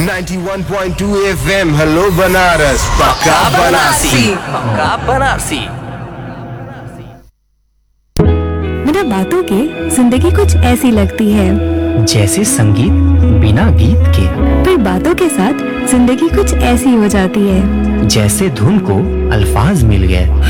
91.2 FM hello Banaras पक्का बनारसी। पक्का बनारसी। बिना बातों के जिंदगी कुछ ऐसी लगती है जैसे संगीत बिना गीत के, पर बातों के साथ जिंदगी कुछ ऐसी हो जाती है जैसे धुन को अल्फाज मिल गए।